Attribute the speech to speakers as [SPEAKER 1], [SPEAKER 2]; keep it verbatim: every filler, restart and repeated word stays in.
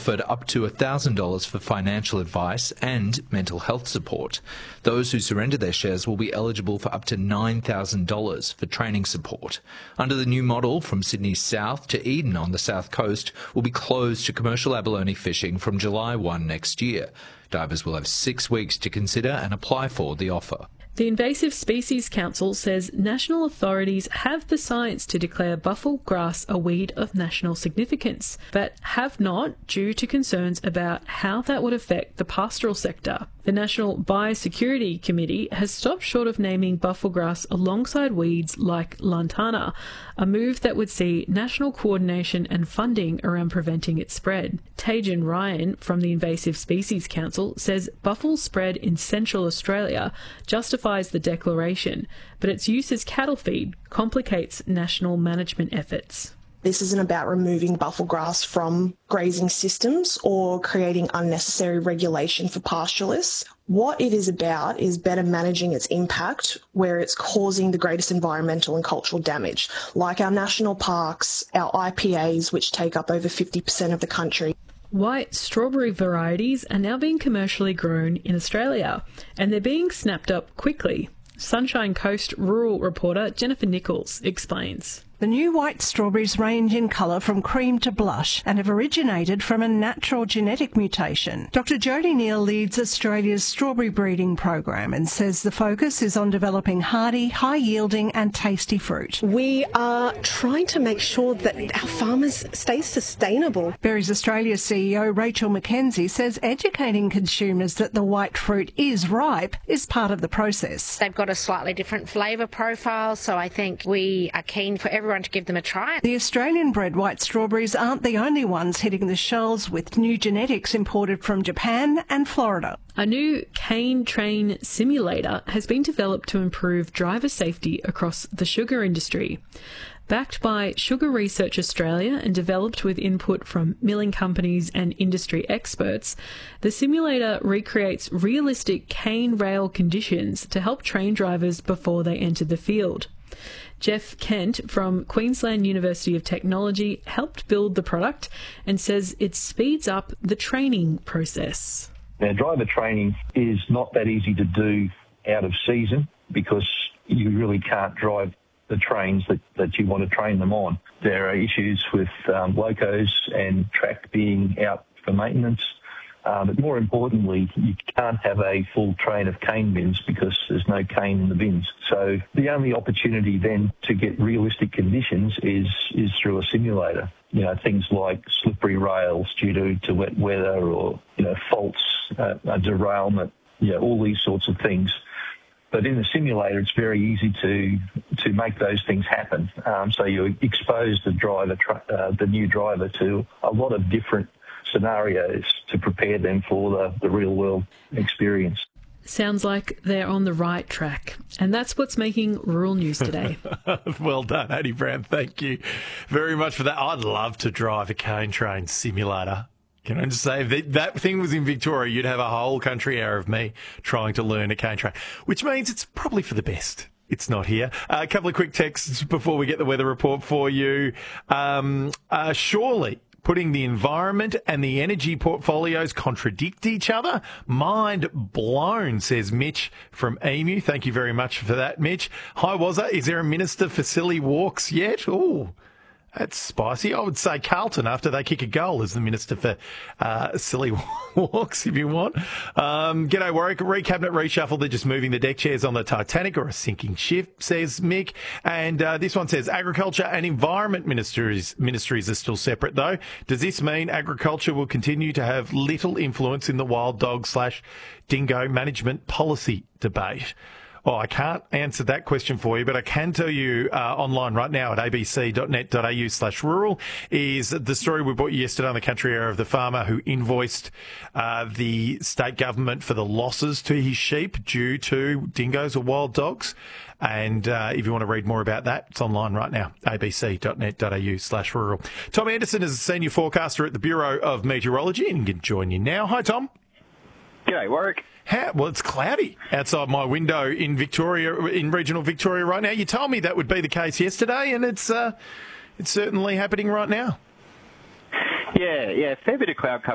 [SPEAKER 1] offered up to one thousand dollars for financial advice and mental health support. Those who surrender their shares will be eligible for up to nine thousand dollars for training support. Under the new model, from Sydney South to Eden on the south coast will be closed to commercial abalone fishing from July first next year. Divers will have six weeks to consider and apply for the offer.
[SPEAKER 2] The Invasive Species Council says national authorities have the science to declare buffel grass a weed of national significance, but have not due to concerns about how that would affect the pastoral sector. The National Biosecurity Committee has stopped short of naming buffel grass alongside weeds like lantana, a move that would see national coordination and funding around preventing its spread. Tajan Ryan from the Invasive Species Council says buffel spread in Central Australia justifies the declaration, but its use as cattle feed complicates national management efforts.
[SPEAKER 3] This isn't about removing buffel grass from grazing systems or creating unnecessary regulation for pastoralists. What it is about is better managing its impact where it's causing the greatest environmental and cultural damage, like our national parks, our I P As, which take up over fifty percent of the country.
[SPEAKER 2] White strawberry varieties are now being commercially grown in Australia, and they're being snapped up quickly. Sunshine Coast rural reporter Jennifer Nichols explains.
[SPEAKER 4] The new white strawberries range in colour from cream to blush and have originated from a natural genetic mutation. Doctor Jodie Neal leads Australia's strawberry breeding program and says the focus is on developing hardy, high-yielding and tasty fruit.
[SPEAKER 5] We are trying to make sure that our farmers stay sustainable.
[SPEAKER 4] Berries Australia C E O Rachel McKenzie says educating consumers that the white fruit is ripe is part of the process.
[SPEAKER 6] They've got a slightly different flavour profile, so I think we are keen for everyone to give them a try.
[SPEAKER 4] The Australian-bred white strawberries aren't the only ones hitting the shelves, with new genetics imported from Japan and Florida.
[SPEAKER 2] A new cane train simulator has been developed to improve driver safety across the sugar industry. Backed by Sugar Research Australia and developed with input from milling companies and industry experts, the simulator recreates realistic cane rail conditions to help train drivers before they enter the field. Jeff Kent from Queensland University of Technology helped build the product and says it speeds up the training process.
[SPEAKER 7] Now, driver training is not that easy to do out of season because you really can't drive the trains that, that you want to train them on. There are issues with um, locos and track being out for maintenance. Uh, but more importantly, you can't have a full train of cane bins because there's no cane in the bins. So the only opportunity then to get realistic conditions is is through a simulator. You know, things like slippery rails due to, to wet weather or, you know, faults, uh, a derailment, you know, all these sorts of things. But in the simulator, it's very easy to to make those things happen. Um, so you expose the driver, uh, the new driver, to a lot of different scenarios to prepare them for the, the real-world experience.
[SPEAKER 2] Sounds like they're on the right track. And that's what's making rural news today.
[SPEAKER 8] Well done, Annie Brown. Thank you very much for that. I'd love to drive a cane train simulator. Can I just say, if that, that thing was in Victoria, you'd have a whole country hour of me trying to learn a cane train, which means it's probably for the best. It's not here. Uh, a couple of quick texts before we get the weather report for you. Um, uh, surely putting the environment and the energy portfolios contradict each other? Mind blown, says Mitch from Emu. Thank you very much for that, Mitch. Hi, Wazza. Is there a minister for silly walks yet? Ooh. That's spicy. I would say Carlton after they kick a goal is the minister for uh, silly walks, if you want. Um, G'day, Warwick. Re-cabinet reshuffle. They're just moving the deck chairs on the Titanic or a sinking ship, says Mick. And uh, this one says agriculture and environment ministries, ministries are still separate, though. Does this mean agriculture will continue to have little influence in the wild dog slash dingo management policy debate? Oh, I can't answer that question for you, but I can tell you uh, online right now at abc.net.au slash rural is the story we brought you yesterday on the country hour of the farmer who invoiced uh, the state government for the losses to his sheep due to dingoes or wild dogs. And uh, if you want to read more about that, it's online right now, abc.net.au slash rural. Tom Anderson is a senior forecaster at the Bureau of Meteorology and can join you now. Hi, Tom.
[SPEAKER 9] G'day, Warwick.
[SPEAKER 8] How, well, it's cloudy outside my window in Victoria, in regional Victoria right now. You told me that would be the case yesterday, and it's uh, it's certainly happening right now.
[SPEAKER 9] Yeah, yeah, fair bit of cloud cover